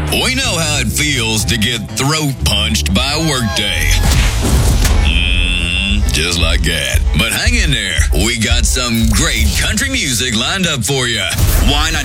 We know how it feels to get throat punched by a workday. Just like that. But hang in there. We got some great country music lined up for you. Why not?